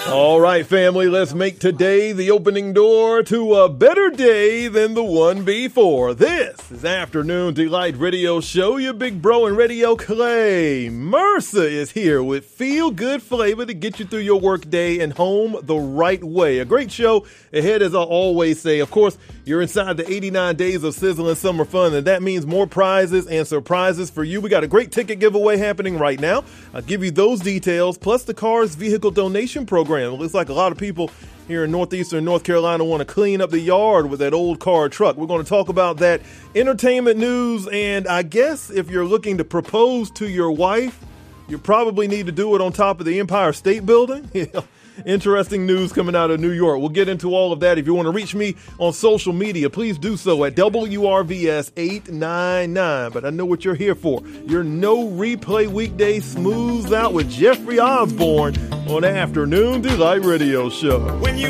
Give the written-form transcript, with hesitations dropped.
All right, family, let's make today the opening door to a better day than the one before. This is Afternoon Delight Radio Show. Your big bro in radio, Clay Mercer, is here with feel-good flavor to get you through your work day and home the right way. A great show ahead, as I always say. Of course, you're inside the 89 days of sizzling summer fun, and that means more prizes and surprises for you. We got a great ticket giveaway happening right now. I'll give you those details, plus the Cars Vehicle Donation Program. It looks like a lot of people here in northeastern North Carolina want to clean up the yard with that old car truck. We're going to talk about that, entertainment news, and I guess if you're looking to propose to your wife, you probably need to do it on top of the Empire State Building. Interesting news coming out of New York. We'll get into all of that. If you want to reach me on social media, please do so at WRVS899. But I know what you're here for. Your no replay weekday smooths out with Jeffrey Osborne on Afternoon Delight Radio Show.